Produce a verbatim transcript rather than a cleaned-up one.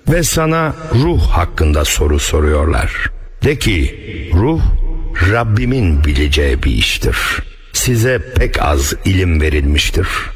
ve sana ruh hakkında soru soruyorlar. De ki, ruh Rabbimin bileceği bir iştir. Size pek az ilim verilmiştir.